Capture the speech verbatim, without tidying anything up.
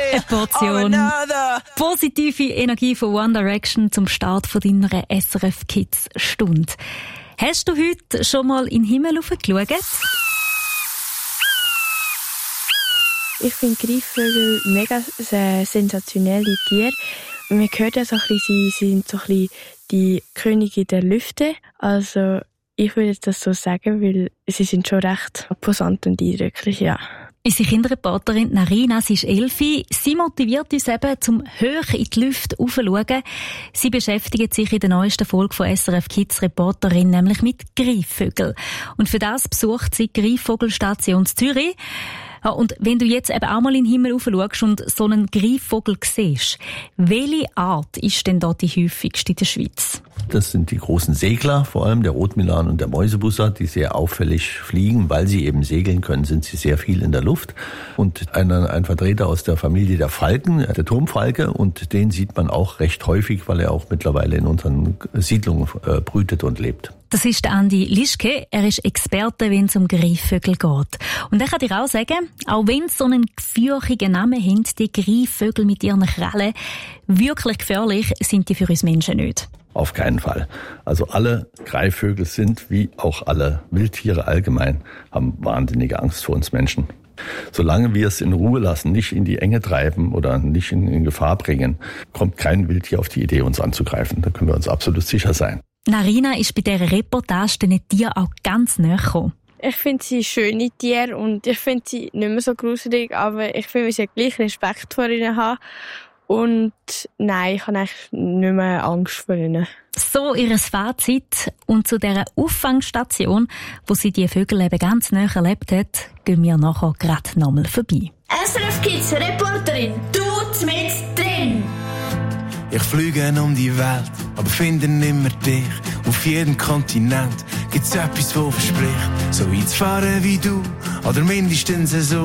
Eine Portion positive Energie von One Direction zum Start von deiner S R F Kids Stunde. Hast du heute schon mal in den Himmel geschaut? Ich finde Greifvögel mega sensationelle Tiere. Man hört ja so ein bisschen, sie sind so ein bisschen die Könige der Lüfte. Also ich würde das so sagen, weil sie sind schon recht imposant und eindrücklich, ja. Unsere Kinderreporterin Narina, sie ist elfi. Sie motiviert uns eben, zum hoch in die Lüfte raufzuschauen. Sie beschäftigt sich in der neuesten Folge von S R F Kids Reporterin nämlich mit Greifvögeln. Und für das besucht sie die Greifvogelstation Zürich. Und wenn du jetzt eben auch mal in den Himmel raufschaust und so einen Greifvogel siehst, welche Art ist denn da die häufigste in der Schweiz? Das sind die großen Segler, vor allem der Rotmilan und der Mäusebusser, die sehr auffällig fliegen. Weil sie eben segeln können, sind sie sehr viel in der Luft. Und ein, ein Vertreter aus der Familie der Falken, der Turmfalke, und den sieht man auch recht häufig, weil er auch mittlerweile in unseren Siedlungen äh, brütet und lebt. Das ist Andi Lischke. Er ist Experte, wenn es um Greifvögel geht. Und er kann dir auch sagen, auch wenn sie so einen gefürchigen Namen haben, die Greifvögel mit ihren Krallen, wirklich gefährlich sind die für uns Menschen nicht. Auf keinen Fall. Also alle Greifvögel sind, wie auch alle Wildtiere allgemein, haben wahnsinnige Angst vor uns Menschen. Solange wir es in Ruhe lassen, nicht in die Enge treiben oder nicht in, in Gefahr bringen, kommt kein Wildtier auf die Idee, uns anzugreifen. Da können wir uns absolut sicher sein. Narina ist bei dieser Reportage den Tieren auch ganz nahe gekommen. Ich finde sie schöne Tiere und ich finde sie nicht mehr so gruselig, aber ich finde, wir sollten gleich Respekt vor ihnen haben. Und nein, ich habe eigentlich nicht mehr Angst vor ihnen. So ihr Fazit. Und zu dieser Auffangstation, wo sie die Vögel eben ganz nahe erlebt hat, gehen wir nachher gerade nochmal vorbei. S R F Kids Reporterin, du mit drin! Ich fliege um die Welt, aber finde nimmer dich. Auf jedem Kontinent gibt's etwas, wo verspricht, so weit zu fahren wie du, oder mindestens so.